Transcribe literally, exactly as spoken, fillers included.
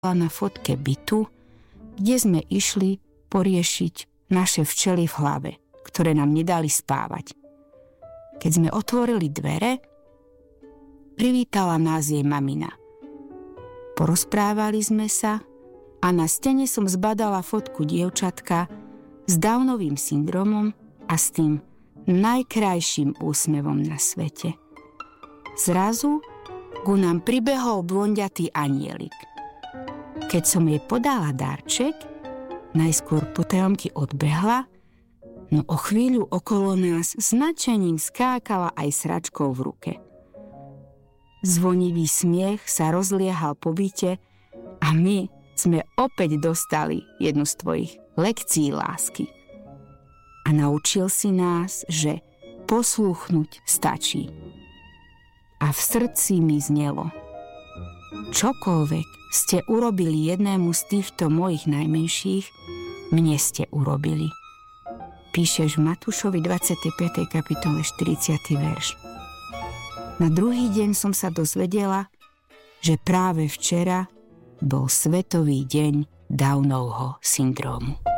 na fotke bytu, kde sme išli poriešiť naše včely v hlave, ktoré nám nedali spávať. Keď sme otvorili dvere, privítala nás jej mamina. Porozprávali sme sa a na stene som zbadala fotku dievčatka s Downovým syndromom a s tým najkrajším úsmevom na svete. Zrazu ku nám pribehol blondiatý anielik. Keď som jej podala darček, najskôr po tajomky odbehla, no o chvíľu okolo nás s nadšením skákala aj sračkou v ruke. Zvonivý smiech sa rozliehal po byte a my sme opäť dostali jednu z tvojich lekcií lásky. A naučil si nás, že poslúchnuť stačí. A v srdci mi znelo: čokoľvek ste urobili jednému z týchto mojich najmenších, mne ste urobili. Píšeš v Matúšovi dvadsiatej piatej kapitole štyridsiaty verš. Na druhý deň som sa dozvedela, že práve včera bol Svetový deň Downovho syndrómu.